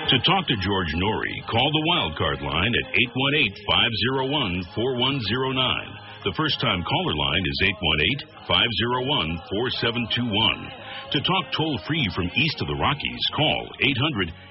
To talk to George Norrie, call the Wildcard line at 818-501-4109. The first-time caller line is 818-501-4721. To talk toll-free from east of the Rockies, call